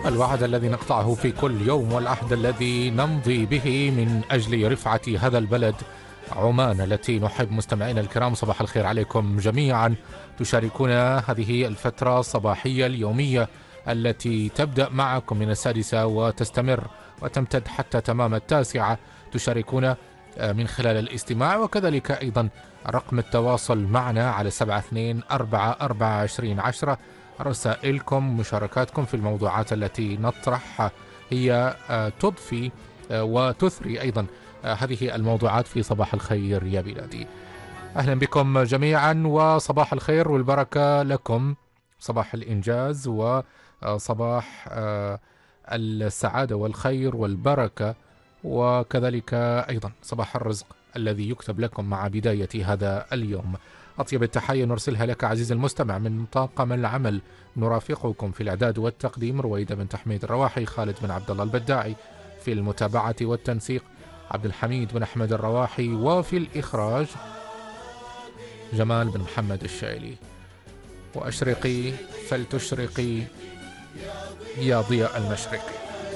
الوعد الذي نقطعه في كل يوم والعهد الذي نمضي به من أجل رفعة هذا البلد عمان التي نحب. مستمعينا الكرام، صباح الخير عليكم جميعا. تشاركون هذه الفترة الصباحية اليومية التي تبدأ معكم من 6 وتستمر وتمتد حتى تمام 9. تشاركون من خلال الاستماع، وكذلك أيضا رقم التواصل معنا على 72442010. رسائلكم، مشاركاتكم في الموضوعات التي نطرحها هي تضفي وتثري أيضا هذه الموضوعات في صباح الخير يا بلادي. أهلا بكم جميعا، وصباح الخير والبركة لكم، صباح الإنجاز وصباح السعادة والخير والبركة، وكذلك أيضا صباح الرزق الذي يكتب لكم مع بداية هذا اليوم. أطيب التحية نرسلها لك عزيزي المستمع من طاقم العمل. نرافقكم في الإعداد والتقديم رويدة بن تحميد الرواحي، خالد بن عبد الله البداعي في المتابعة والتنسيق، عبد الحميد بن أحمد الرواحي، وفي الإخراج جمال بن محمد الشايلي. وأشرقي فلتشرقي يا ضياء المشرق.